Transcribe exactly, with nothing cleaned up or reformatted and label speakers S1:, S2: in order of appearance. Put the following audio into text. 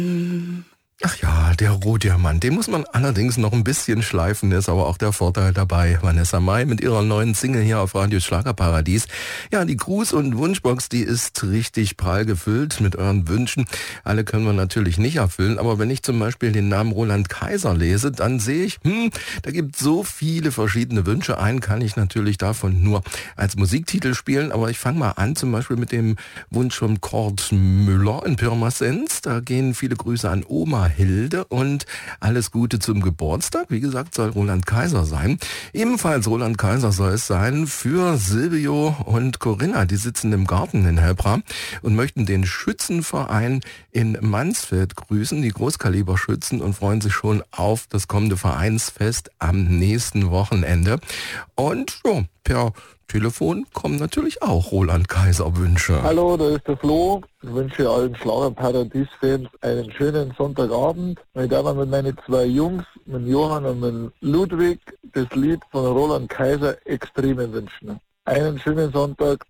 S1: Ach ja, der Rohdiamant, den muss man allerdings noch ein bisschen schleifen, ist aber auch der Vorteil dabei. Vanessa Mai mit ihrer neuen Single hier auf Radio Schlagerparadies. Ja, die Gruß- und Wunschbox, die ist richtig prall gefüllt mit euren Wünschen. Alle können wir natürlich nicht erfüllen, aber wenn ich zum Beispiel den Namen Roland Kaiser lese, dann sehe ich, hm, da gibt es so viele verschiedene Wünsche. Einen kann ich natürlich davon nur als Musiktitel spielen, aber ich fange mal an, zum Beispiel mit dem Wunsch von Kurt Müller in Pirmasens. Da gehen viele Grüße an Oma Hilde und alles Gute zum Geburtstag. Wie gesagt, soll Roland Kaiser sein. Ebenfalls Roland Kaiser soll es sein für Silvio und Corinna. Die sitzen im Garten in Helbra und möchten den Schützenverein in Mansfeld grüßen, die Großkaliberschützen, und freuen sich schon auf das kommende Vereinsfest am nächsten Wochenende. Und ja, per Telefon kommen natürlich auch Roland Kaiser Wünsche.
S2: Hallo, da ist der Flo. Ich wünsche allen Schlagerparadies-Fans einen schönen Sonntagabend. Ich darf mit meinen zwei Jungs, mit Johann und mit Ludwig, das Lied von Roland Kaiser Extreme wünschen. Einen schönen Sonntag.